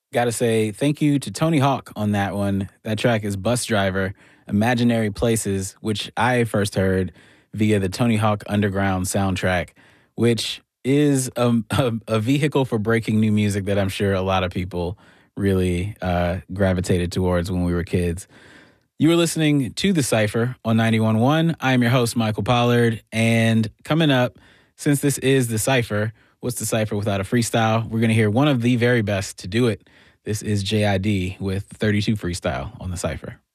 Gotta say thank you to Tony Hawk on that one. That track is Bus Driver, Imaginary Places, which I first heard via the Tony Hawk Underground soundtrack, which is a vehicle for breaking new music that I'm sure a lot of people really gravitated towards when we were kids. You were listening to The Cypher on 91.1. I am your host, Michael Pollard. And coming up, since this is The Cypher, what's The Cypher without a freestyle? We're going to hear one of the very best to do it. This is JID with 32 Freestyle on The Cypher.